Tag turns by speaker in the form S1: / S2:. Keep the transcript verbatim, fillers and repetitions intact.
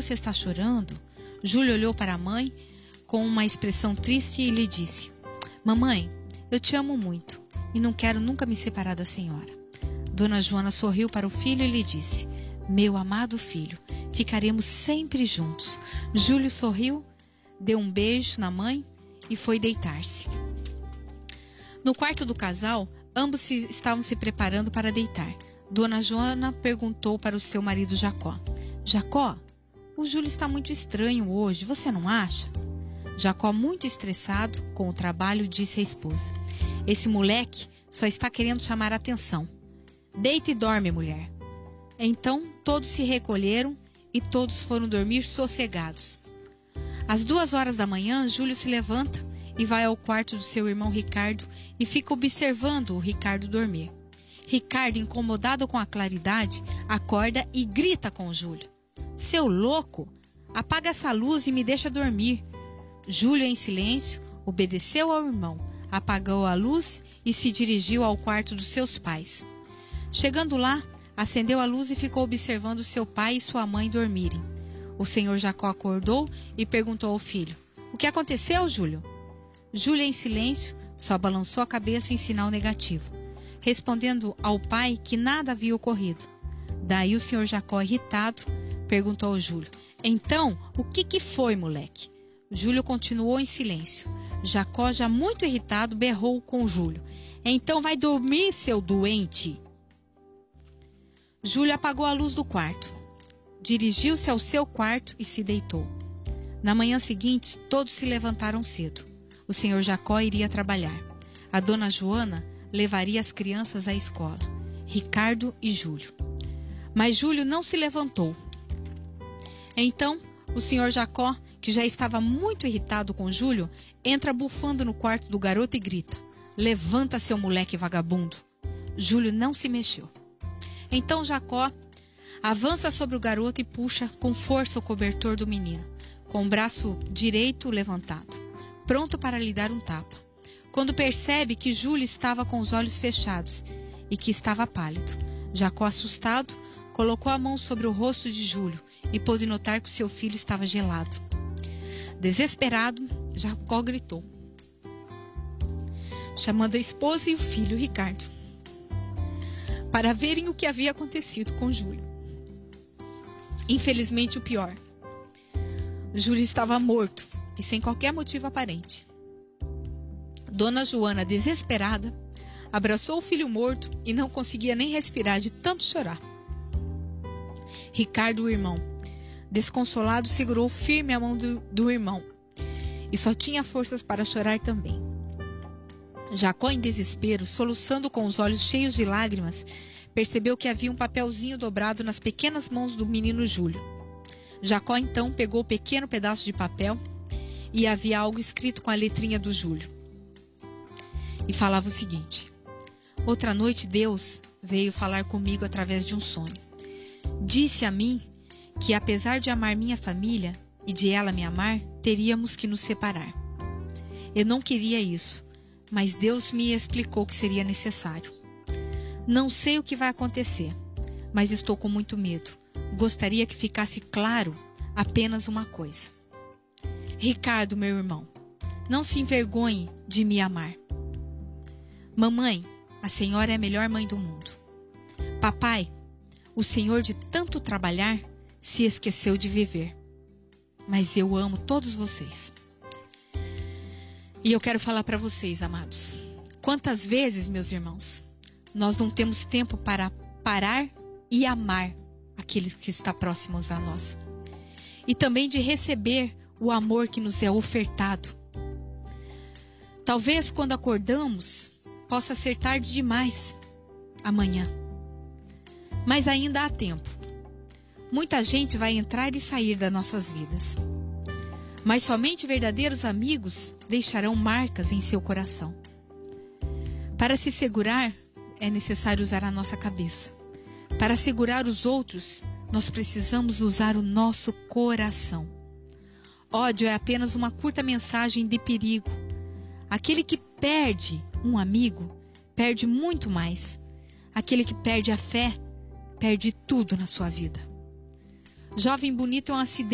S1: você está chorando? Júlio olhou para a mãe com uma expressão triste e lhe disse: Mamãe, eu te amo muito e não quero nunca me separar da senhora. Dona Joana sorriu para o filho e lhe disse: Meu amado filho, ficaremos sempre juntos. Júlio sorriu, deu um beijo na mãe e foi deitar-se. No quarto do casal, ambos se, estavam se preparando para deitar. Dona Joana perguntou para o seu marido Jacó: Jacó, o Júlio está muito estranho hoje, você não acha? Jacó, muito estressado com o trabalho, disse à esposa: Esse moleque só está querendo chamar a atenção. Deita e dorme, mulher. Então todos se recolheram e todos foram dormir sossegados. Às duas horas da manhã, Júlio se levanta e vai ao quarto do seu irmão Ricardo e fica observando o Ricardo dormir. Ricardo, incomodado com a claridade, acorda e grita com Júlio: Seu louco, apaga essa luz e me deixa dormir. Júlio, em silêncio, obedeceu ao irmão, apagou a luz e se dirigiu ao quarto dos seus pais. Chegando lá, acendeu a luz e ficou observando seu pai e sua mãe dormirem. O senhor Jacó acordou e perguntou ao filho: O que aconteceu, Júlio? Júlio, em silêncio, só balançou a cabeça em sinal negativo, respondendo ao pai que nada havia ocorrido. Daí o senhor Jacó, irritado, perguntou ao Júlio: Então, o que que foi, moleque? Júlio continuou em silêncio. Jacó, já muito irritado, berrou com Júlio: Então vai dormir, seu doente! Júlio apagou a luz do quarto, dirigiu-se ao seu quarto e se deitou. Na manhã seguinte, todos se levantaram cedo. O senhor Jacó iria trabalhar. A dona Joana levaria as crianças à escola, Ricardo e Júlio. Mas Júlio não se levantou. Então, o senhor Jacó, que já estava muito irritado com Júlio, entra bufando no quarto do garoto e grita: Levanta, seu moleque vagabundo! Júlio não se mexeu. Então Jacó avança sobre o garoto e puxa com força o cobertor do menino, com o braço direito levantado, pronto para lhe dar um tapa. Quando percebe que Júlio estava com os olhos fechados e que estava pálido, Jacó, assustado, colocou a mão sobre o rosto de Júlio e pôde notar que o seu filho estava gelado. Desesperado, Jacó gritou, chamando a esposa e o filho Ricardo, para verem o que havia acontecido com Júlio. Infelizmente, o pior: Júlio estava morto e sem qualquer motivo aparente. Dona Joana, desesperada, abraçou o filho morto e não conseguia nem respirar de tanto chorar. Ricardo, o irmão, desconsolado, segurou firme a mão do, do irmão e só tinha forças para chorar também. Jacó, em desespero, soluçando com os olhos cheios de lágrimas, percebeu que havia um papelzinho dobrado nas pequenas mãos do menino Júlio. Jacó então pegou o pequeno pedaço de papel e havia algo escrito com a letrinha do Júlio. E falava o seguinte: Outra noite Deus veio falar comigo através de um sonho. Disse a mim que, apesar de amar minha família e de ela me amar, teríamos que nos separar. Eu não queria isso, mas Deus me explicou que seria necessário. Não sei o que vai acontecer, mas estou com muito medo. Gostaria que ficasse claro apenas uma coisa. Ricardo, meu irmão, não se envergonhe de me amar. Mamãe, a senhora é a melhor mãe do mundo. Papai, o senhor de tanto trabalhar se esqueceu de viver. Mas eu amo todos vocês. E eu quero falar para vocês, amados. Quantas vezes, meus irmãos, nós não temos tempo para parar e amar aqueles que estão próximos a nós. E também de receber o amor que nos é ofertado. Talvez quando acordamos, possa ser tarde demais amanhã. Mas ainda há tempo. Muita gente vai entrar e sair das nossas vidas. Mas somente verdadeiros amigos deixarão marcas em seu coração. Para se segurar, é necessário usar a nossa cabeça. Para segurar os outros, nós precisamos usar o nosso coração. Ódio é apenas uma curta mensagem de perigo. Aquele que perde um amigo, perde muito mais. Aquele que perde a fé, perde tudo na sua vida. Jovem bonito é um acidente.